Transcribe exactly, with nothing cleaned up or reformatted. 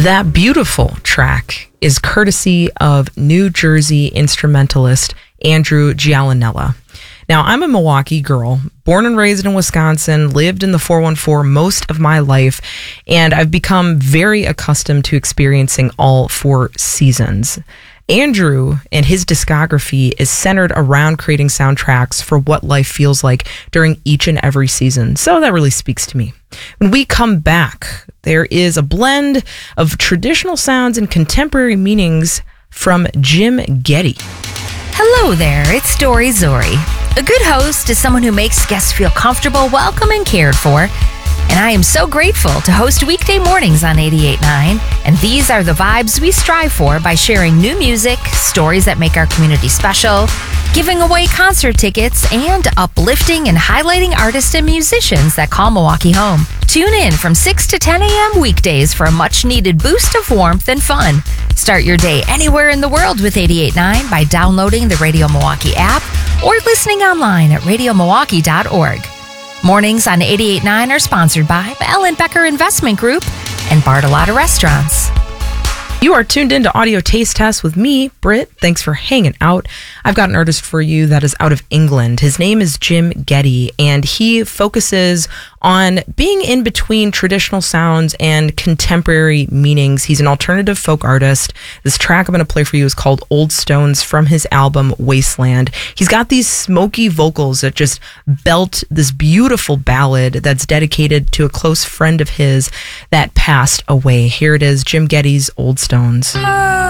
That beautiful track is courtesy of New Jersey instrumentalist Andrew Gialinella. Now, I'm a Milwaukee girl, born and raised in Wisconsin, lived in the four one four most of my life, and I've become very accustomed to experiencing all four seasons. Andrew and his discography is centered around creating soundtracks for what life feels like during each and every season. So that really speaks to me. When we come back, there is a blend of traditional sounds and contemporary meanings from Jim Geddy. Hello there, it's Dory Zori. A good host is someone who makes guests feel comfortable, welcome, and cared for. And I am so grateful to host weekday mornings on eighty-eight point nine. And these are the vibes we strive for by sharing new music, stories that make our community special, giving away concert tickets, and uplifting and highlighting artists and musicians that call Milwaukee home. Tune in from six to ten a.m. weekdays for a much-needed boost of warmth and fun. Start your day anywhere in the world with eighty-eight point nine by downloading the Radio Milwaukee app or listening online at radio milwaukee dot org. Mornings on eighty-eight point nine are sponsored by Ellen Becker Investment Group and Bartolotta Restaurants. You are tuned into Audio Taste Test with me, Britt. Thanks for hanging out. I've got an artist for you that is out of England. His name is Jim Geddy, and he focuses on being in between traditional sounds and contemporary meanings. He's an alternative folk artist. This track I'm going to play for you is called Old Stones from his album Wasteland. He's got these smoky vocals that just belt this beautiful ballad that's dedicated to a close friend of his that passed away. Here it is, Jim Geddy's Old Stones.